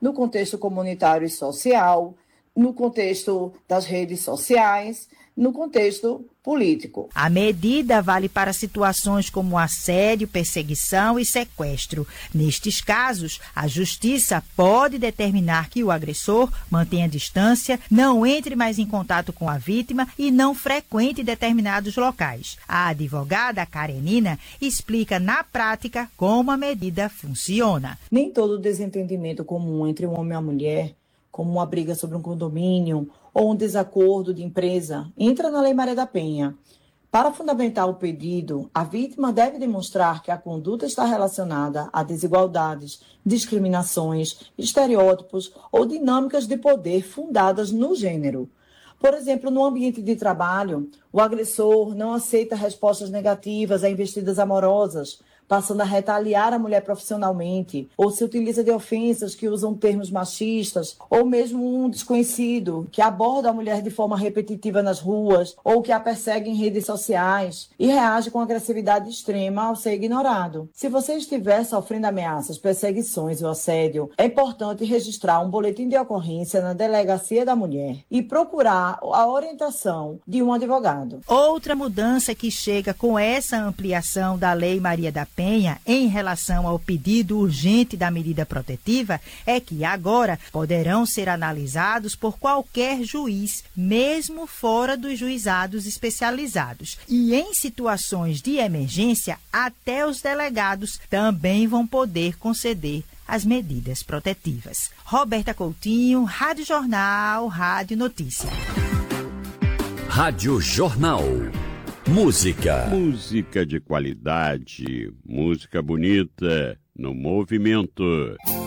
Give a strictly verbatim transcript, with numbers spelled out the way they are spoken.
no contexto comunitário e social, no contexto das redes sociais, no contexto político. A medida vale para situações como assédio, perseguição e sequestro. Nestes casos, a Justiça pode determinar que o agressor mantenha distância, não entre mais em contato com a vítima e não frequente determinados locais. A advogada Karenina explica na prática como a medida funciona. Nem todo desentendimento comum entre um homem e uma mulher, como uma briga sobre um condomínio ou um desacordo de empresa, entra na Lei Maria da Penha. Para fundamentar o pedido, a vítima deve demonstrar que a conduta está relacionada a desigualdades, discriminações, estereótipos ou dinâmicas de poder fundadas no gênero. Por exemplo, no ambiente de trabalho, o agressor não aceita respostas negativas a investidas amorosas, passando a retaliar a mulher profissionalmente, ou se utiliza de ofensas que usam termos machistas, ou mesmo um desconhecido que aborda a mulher de forma repetitiva nas ruas, ou que a persegue em redes sociais e reage com agressividade extrema ao ser ignorado. Se você estiver sofrendo ameaças, perseguições ou assédio, é importante registrar um boletim de ocorrência na Delegacia da Mulher e procurar a orientação de um advogado. Outra mudança que chega com essa ampliação da Lei Maria da Penha em relação ao pedido urgente da medida protetiva é que agora poderão ser analisados por qualquer juiz, mesmo fora dos juizados especializados. E em situações de emergência, até os delegados também vão poder conceder as medidas protetivas. Roberta Coutinho, Rádio Jornal, Rádio Notícia. Rádio Jornal. Música. Música de qualidade, música bonita, no movimento.